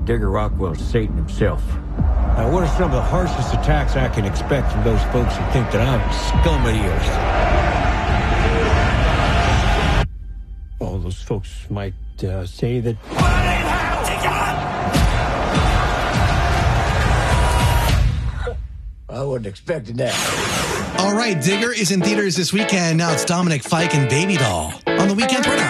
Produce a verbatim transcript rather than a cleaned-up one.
Digger Rockwell's Satan himself. Now, what are some of the harshest attacks I can expect from those folks who think that I'm scum of the earth? Well, those folks might uh, say that... I wasn't expecting that. All right, Digger is in theaters this weekend. Now it's Dominic Fike and Baby Doll on the Weekend Rundown.